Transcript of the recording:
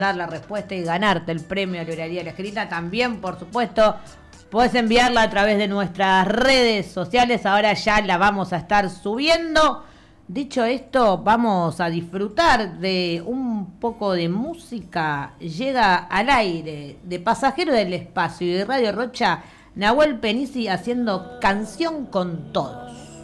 dar la respuesta y ganarte el premio a la oralidad escrita, también, por supuesto, podés enviarla a través de nuestras redes sociales. Ahora ya la vamos a estar subiendo. Dicho esto, vamos a disfrutar de un poco de música. Llega al aire de Pasajero del Espacio y de Radio Rocha, Nahuel Penisi haciendo Canción con Todo.